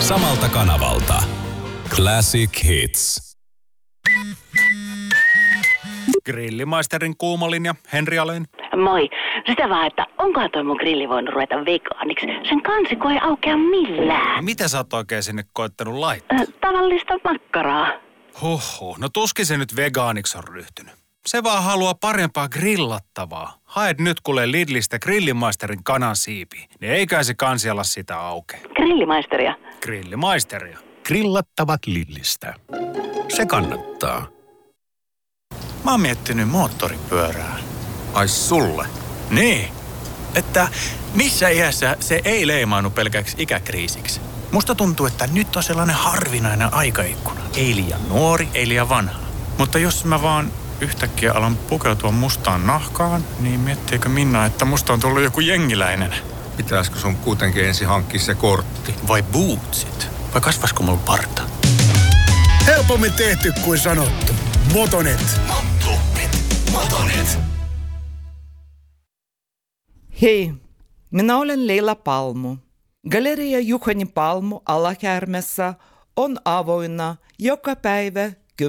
samalta kanavalta. Classic Hits. Grillimaisterin kuumolinja, Henri Alén. Moi. Sitä vaan, että onkohan toi mun grilli voinut ruveta vegaaniksi? Sen kansiko ei aukea millään. Mitä sä oot oikein sinne koettanut laittaa? Tavallista makkaraa. Huhhuh, no tuskin se nyt vegaaniksi on ryhtynyt. Se vaan haluaa parempaa grillattavaa. Haet nyt kuule Lidlistä Grillimaisterin kanansiipiä, niin eikä se kansi ala sitä auke. Grillimaisteria. Grillimaisteria. Grillattavat Lidlistä. Se kannattaa. Mä oon miettinyt moottoripyörää. Ai sulle? Niin. Että missä iässä se ei leimaannu pelkäksi ikäkriisiksi. Musta tuntuu, että nyt on sellainen harvinainen aikaikkuna. Ei liian nuori, ei liian vanha. Mutta jos mä vaan yhtäkkiä alan pukeutua mustaan nahkaan, niin miettiikö Minna, että musta on tullut joku jengiläinen? Pitäisikö sun kuitenkin ensin hankkia se kortti? Vai bootsit? Vai kasvasko mulla parta? Helpommin tehty kuin sanottu. Motonet. Motonet. Hei, minä olen Leila Palmu. Galeria Juhani Palmu Alahärmässä on avoinna joka päivä 10:00–7:00.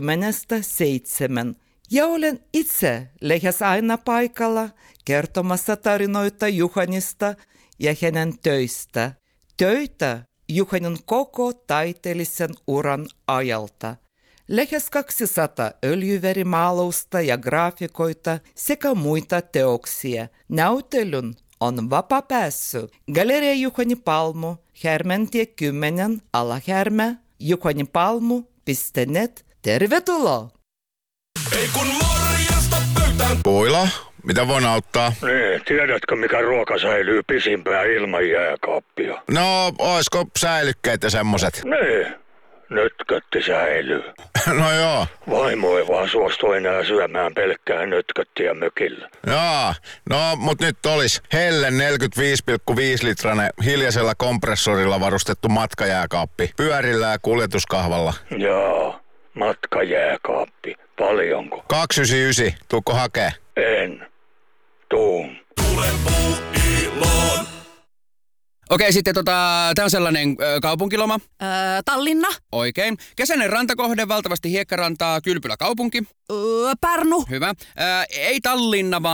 Ja olen itse lähes aina paikalla kertomassa tarinoita Juhanista ja hänen töistä. Töitä Juhanin koko taiteellisen uran ajalta. Lähes 200 öljyvärimaalausta ja graafikoita sekä muita teoksia. Näytelyn on vapaa pääsy. Galeria Juhani Palmu, Härmäntie 10, Alahärmä, juhanipalmu.net. Tervetuloa! Ei kun morjesta pöytään. Puila, mitä voin auttaa? Niin, tiedätkö mikä ruoka säilyy pisimpään ilman jääkaappia? No, oisko säilykkeitä semmoset? Niin, nötkötti säilyy. No joo. Vaimo ei vaan suostu enää syömään pelkkää nötköttiä mökillä. Joo, no mut nyt olis Hellen 45,5 litranen hiljaisella kompressorilla varustettu matkajääkaappi. Pyörillä ja kuljetuskahvalla. Joo, matkajääkaappi. Paljonko? 299, tuukko hakee? En. Tuun. Okei, sitten tää on sellainen kaupunkiloma. Tallinna. Oikein. Kesäinen rantakohde, valtavasti hiekkarantaa, kylpyläkaupunki. Pärnu. Hyvä. Ei Tallinna, vaan